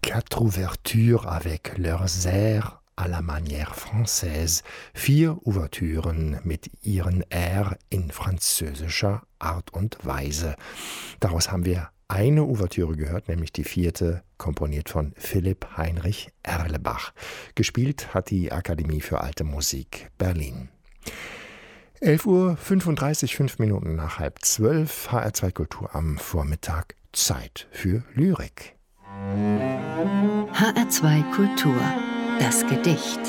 4 ouvertures avec leurs airs à la manière française. 4 Ouvertüren mit ihren Airs in französischer Art und Weise. Daraus haben wir eine Ouvertüre gehört, nämlich die 4., komponiert von Philipp Heinrich Erlebach. Gespielt hat die Akademie für Alte Musik Berlin. 11:35 Uhr, 5 Minuten nach 11:30, HR2 Kultur am Vormittag. Zeit für Lyrik. HR2 Kultur, das Gedicht.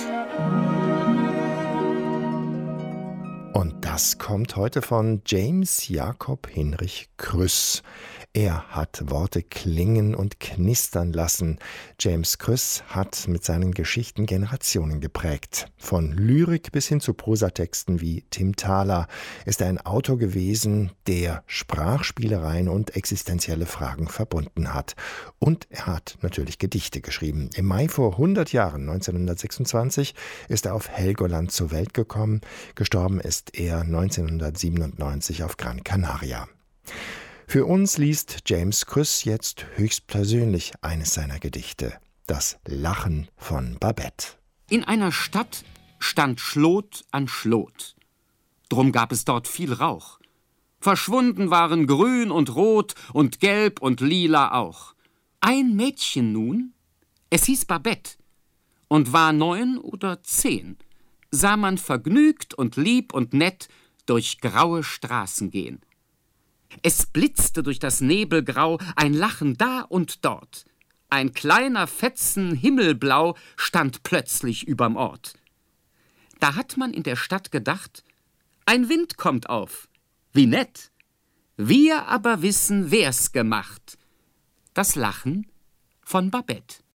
Und das kommt heute von James Jakob Hinrich Krüss. Er hat Worte klingen und knistern lassen. James Krüss hat mit seinen Geschichten Generationen geprägt. Von Lyrik bis hin zu Prosatexten wie Tim Thaler ist er ein Autor gewesen, der Sprachspielereien und existenzielle Fragen verbunden hat. Und er hat natürlich Gedichte geschrieben. Im Mai vor 100 Jahren, 1926, ist er auf Helgoland zur Welt gekommen. Gestorben ist er 1997 auf Gran Canaria. Für uns liest James Krüss jetzt höchstpersönlich eines seiner Gedichte, das Lachen von Babette. In einer Stadt stand Schlot an Schlot. Drum gab es dort viel Rauch. Verschwunden waren Grün und Rot und Gelb und Lila auch. Ein Mädchen nun, es hieß Babette, und war 9 oder 10, sah man vergnügt und lieb und nett durch graue Straßen gehen. Es blitzte durch das Nebelgrau ein Lachen da und dort. Ein kleiner Fetzen Himmelblau stand plötzlich überm Ort. Da hat man in der Stadt gedacht, ein Wind kommt auf. Wie nett! Wir aber wissen, wer's gemacht. Das Lachen von Babette.